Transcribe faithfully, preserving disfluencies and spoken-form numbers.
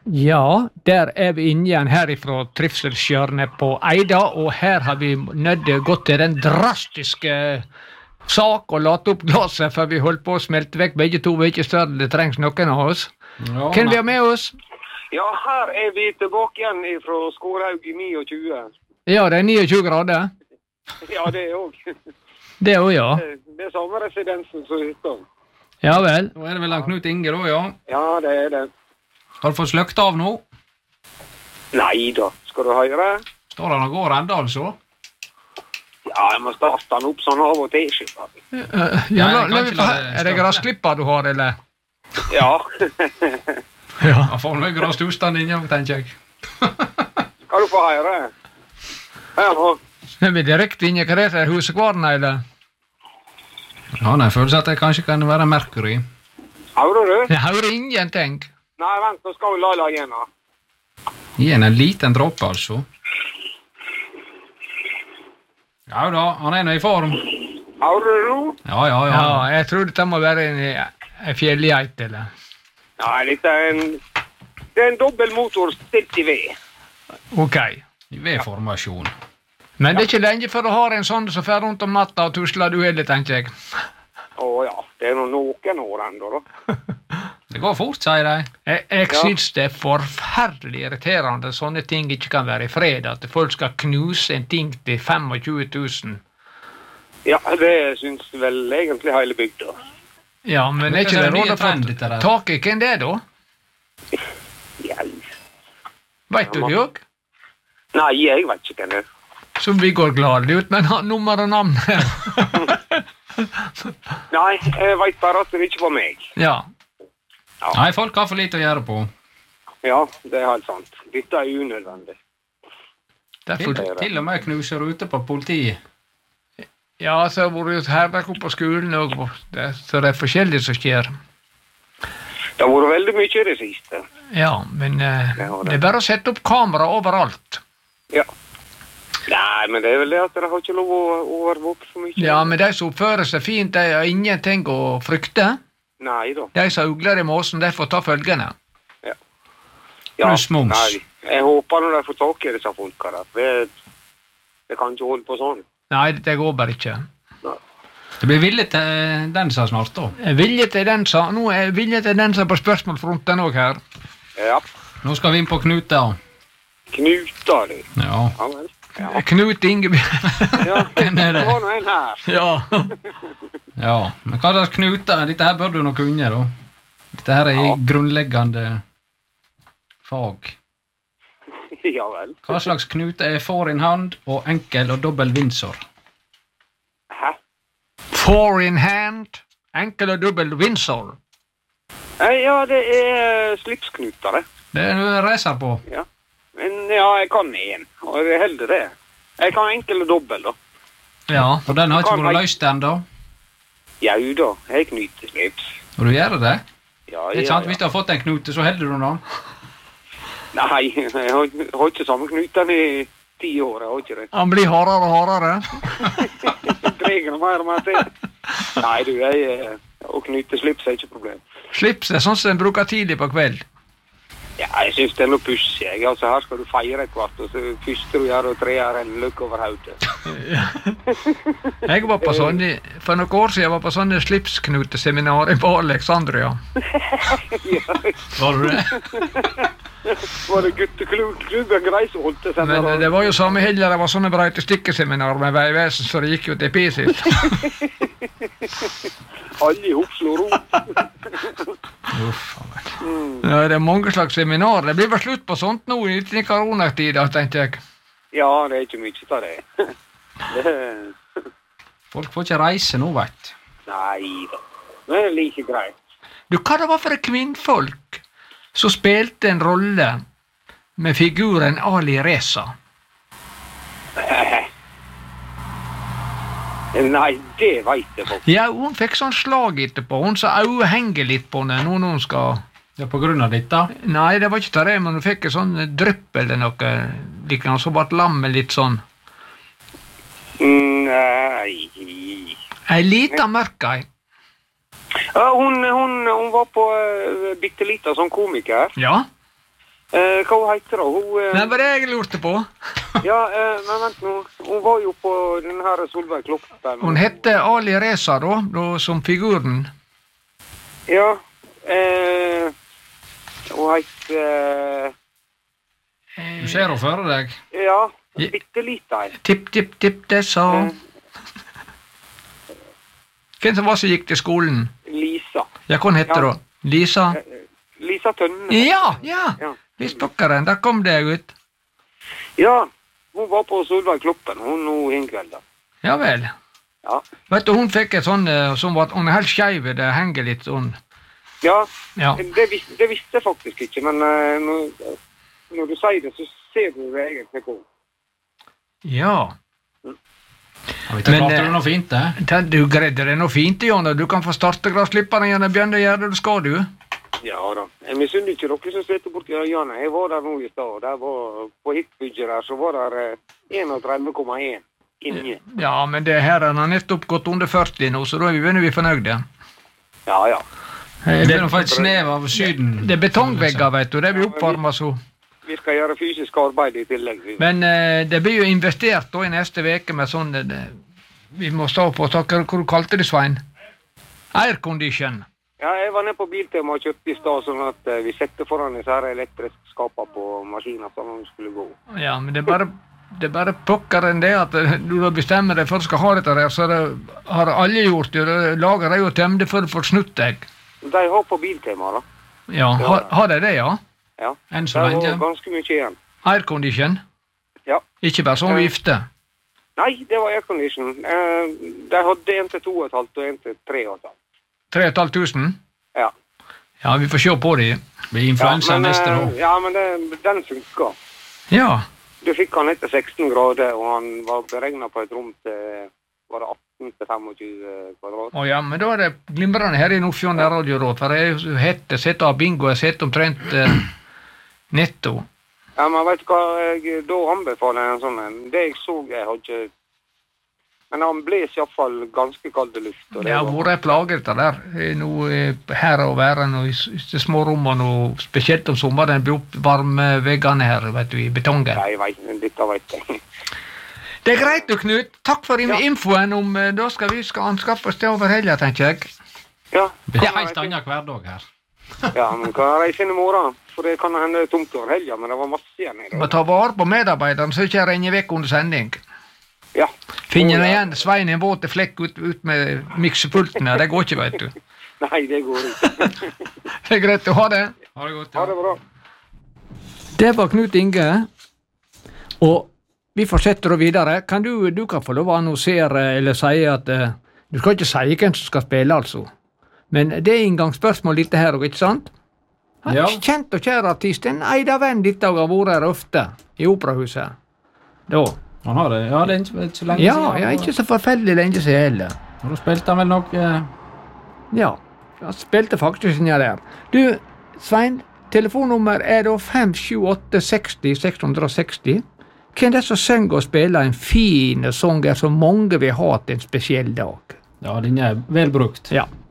Ja, der er vi inne igjen her ifra trivselshjørnet på Eida, og her har vi nødt gått til den drastiske sak og late opp glasset, for vi holdt på å smelte vekk begge to, vi er ikke større, det trengs noen av oss. Ja, Hvem vi har med oss? Ja, her er vi tilbake igjen fra Skårhaug i tjueni. Ja, det er tjueni grader. Ja, det er også. Det er jo, ja. Det, det er samme residensen som hytta. Ja vel. Nå er det vel han Knut Inge da, ja. Ja, det er det. Har du fått sløkt av nå? Nei da, skal du høre? Står han og går enda, altså? Ja, jeg må starte den opp sånn av og til. Uh, ja, Nei, la, jeg la, kan vi ikke få- la det er det starte. grasklipper du har, eller? Ja. Ja. Han får noe grastusstand innom, tenker jeg. Skal du få høre? Her nå. Er vi direkte inne i hva det er, husekvarna, eller? Ja, nei, jeg føler at det kanskje kan være Mercury. Hører du? Jeg hører ingenting. Nei, vent, nå skal vi la la igjen da. Igjen en liten dråpe, altså. Ja da, han er nå i form. Hører du nå? Ja, ja, ja. Ja, jeg tror dette må være en, en fjellgeit, eller? Nei, dette er en... Det er en dobbeltmotor stilt i ved. Ok. I V-formasjon. Men det er ikke lenge før du har en sånn som fer rundt om natta og tusler du heller, tenker jeg. Å ja, det er noen år enda da. Det går fort, sier de. Jeg, jeg Ja. synes det er forferdelig irriterende at sånne ting ikke kan være i fred, at folk skal knuse en ting til tjuefem tusen. Ja, det synes vel egentlig hele bygda. Ja, men Men er ikke det er det nye råd å trend, få dette der. tak i hvem det er, da? Ja. Vet du Ja, det òg? Nei, jeg vet ikke hvem det er. Som vi går gladelig ut, men har nummer og navn her. Nei, jeg vet bare at det ikke var meg. Ja. Nei, folk har for lite å gjøre på. Ja, det er helt sant. Dette er unødvendig. Derfor, Til, til og med knuser ute på politiet. ja, så har det vært herverk oppe på skolen òg, så det er forskjellig som skjer. Det har vært veldig mye i det siste. Ja, men eh, Det har det. det er bare å sette opp kamera overalt. Ja. Nei, men det er vel det at dere har ikke lov å overvåke for mye. Ja, men de som oppfører seg fint, de har ingenting å frykte. Nei da. De som ugler i måsen, de får ta følgene. Ja, Pluss moms. Nei, jeg håper når de får tak i disse folka der. Det, det kan ikke holde på sånn. Nei, det går bare ikke. Det blir villig til den sa snart, da. Vilje til den sa, nå er vilje til den sa på spørsmålfronten òg her. Ja. Nå skal vi inn på Knuta. Knuta, du. Ja. Ja vel. Ja. Knut Ingebjørn. Ja, Hvem er det? det var nå en her. Ja. Ja, men hva slags knuter? Dette her bør du nok kunne, da. Dette her er Ja. grunnleggende fag. Ja vel. Hva slags knute er four in hand og enkel og dobbel Windsor? Hæ? Four in hand, enkel og dobbel Windsor. Eh, Ja, det er slipsknuter, det. Det er du racer på. Ja. Men ja, jeg kan en, og det holder det. Jeg kan enkel og dobbel, da. Ja. Og den har ikke Kan vært jeg- løst ennå. Jau da, jeg knyter slips. Og du gjør det? Ja, Det er ja, sant, ja. Hvis du har fått en knute, så holder du den. Nei, jeg har, jeg har ikke samme knuten i ti år, jeg har ikke det. Han blir hardere og hardere. Dreger mer og mer til. Nei, du, jeg, eh, å knyte slips er ikke problem. Slips er sånn som en bruker tidlig på kveld. Ja, jeg synes det er noe pussig. jeg. Altså, her skal du feire et kvart, og så første du gjør, og tre er en løk over hodet. Jeg var på sånne, for noen år siden jeg var på sånne slipsknuteseminar på Alexandria. Ja, Var du det? var det gutteklubben grei som holdt det Men seminar? det var jo samme helger det var sånne brøytestikkeseminar med Veivesen, så det gikk jo til pisis. Alle i hop slår rot. Uff, faen. Ja, det er mange slags seminar. Det blir vel slutt på sånt nå i denne koronatida, tenkte jeg. Ja, det er ikke mye av det. det Folk får ikke reise nå, vet du. nei da. Det er like greit. Du, hva det var for et kvinnfolk som spilte en rolle med figuren Ali Reza? Nei, det vet jeg faktisk. Ja, hun fikk sånn slag etterpå. Hun sa øyet henger litt på henne nå når hun skal... Ja, på grunn av dette. Nei, det var ikke det, men hun fikk en sånn drypp eller noe. Like, så ble lammet litt sånn. Nei. Ei lita mørk ei. Ja, hun, hun, hun var på uh, bitte lita som komiker. Ja. Eh, hva hun heter da? Hun, eh, Det var det jeg lurte på. ja, eh, men vent nå. Hun var jo på den her Solveig Kloppen. Hun hette Ali Reza da, da som figuren. Ja. Eh, hun heter... Eh, Du ser henne før deg. ja, bitte lite her. Tipp, tipp, tipp, det sa. Eh, Hvem som var som gikk til skolen? Lisa. Ja, hva heter Ja. da? Lisa? Eh, Lisa Tønne. Ja, ja! Ja. Visst dere, der kom det ut. Ja, hun var på Solveig Kloppen, hun nå en kveld da. Ja vel. Ja. Vet du, hun fikk et sånn, eh, som var, hun er helt skeiv, det henger litt sånn. Ja, Ja. det, vis, det visste jeg faktisk ikke, men eh, når, når du sier det, så ser du det egentlig på. Ja. Ja, vi tar Men, klart eh, det noe fint, det. Det- Du greide det noe fint, Jan, og du kan få starte grasklipperne igjen og begynne å gjøre det du skal, du. Ja da. Jeg misunner ikke dere som sitter borti Jana. Jeg var der nå i stad, og der var, på hitbygget der, så var der eh, enogtretti komma én inni. Ja, men det her er nettopp gått under førti nå, så da begynner vi fornøyde. Ja, ja. Det Det, blir få et snev av syden. det er betongvegger, vet du, det blir oppvarmet så. Vi skal gjøre fysisk arbeid i tillegg. vi. Men eh, det blir jo investert da i neste veke med sånn, eh, det, vi må stå på, hva hva du kalte det, Svein? Aircondition. Ja, jeg var nede på Biltema og kjøpte i stad, sånn at eh, vi setter foran disse her elektriske skapene på maskinen sånn at de skulle gå. Ja, men det er bare, det er bare pokker enn det at eh, du da bestemmer deg for at du skal ha dette der, så det, har alle gjort det, det lager de jo tømde for å få snutt deg. De har på Biltema da. Ja, har, har de det, ja? Ja. Enn Det så var lenge. ganske mye igjen. Aircondition? Ja. Ikke bare sånn Ja. vifte. Nei, det var aircondition. Eh, de hadde en til to og et halvt og en til tre og et halvt. tre og et halvt tusen? Ja. Ja, vi får se på de. Det blir influensa ja, men, neste eh, år. Ja, men det, den funka. Ja. Du fikk han etter seksten grader, og han var beregnet på et rom til var det atten til tjuefem kvadrat. Å ja, men da er det glimrende her i Nordfjorden ja. Radio da, for jeg hette sett av bingo, jeg sett omtrent eh, netto. Ja, men vet du hva, jeg, da anbefaler jeg en sånn en. Det jeg så, jeg har ikke... Men han bles i hvert fall ganske kalde luft. Og Det har var- vært plaget det der. Det er Nå eh, her og være nå i s- i de små rommene, og spesielt om sommeren blir opp varme veggene her, vet du, i betongen. Nei, jeg vet, dette vet jeg. Det er greit du, Knut. Takk for Ja. infoen om, eh, da skal vi skal anskaffe oss det over helga, tenker jeg. Ja, Det blir kan en helt jeg- annen hverdag her. Ja, men kan jeg reise inn i morgen? For det kan hende det er tomt over helga, men det var masse igjen i Må dag. ta vare på medarbeideren, så ikke jeg renner vekk under sending. Ja. Finner Å, jeg ja. igjen Svein i en våt flekk ut, ut med miksepulten her, det går ikke, vet du. Nei, det går ikke. Det er greit å ha det. Ha det godt. Ha det bra. Det var Knut Inge, og vi fortsetter da videre. Kan du, du kan få lov å annonsere eller si at uh, du skal ikke si hvem som skal spille, altså. Men det er inngangsspørsmål dette her òg, ikke sant? Han er Ja. kjent og kjær artist, en eida venn dette og har vært her ofte, i operahuset. Da. Han har det. Ja, det er ikke så lenge Ja, siden. ja, ikke så forferdelig lenge siden heller. Og da spilte han vel nok eh, Ja, han spilte faktisk inni der. Du, Svein, telefonnummer er da fem sju åtte seks null seks seks null. Hvem er det som synger og spiller en fin sang som mange vil ha til en spesiell dag? Ja, den er vel brukt. Ja.